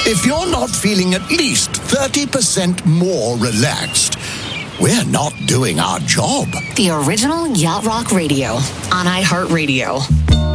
If you're not feeling at least 30% more relaxed, we're not doing our job. The original Yacht Rock Radio on iHeartRadio.